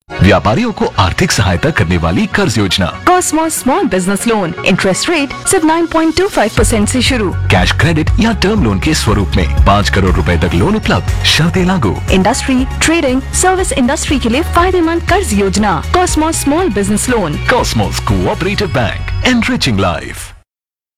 व्यापारियों को आर्थिक सहायता करने वाली कर्ज योजना Cosmos small business loan, interest rate सिर्फ 9.25% से शुरू। कैश क्रेडिट या टर्म लोन के स्वरूप में 5 करोड़ रुपए तक लोन उपलब्ध, शर्तें लागू। इंडस्ट्री, ट्रेडिंग, सर्विस इंडस्ट्री के लिए फायदेमंद कर्ज योजना Cosmos small business loan. Cosmos cooperative bank, enriching life.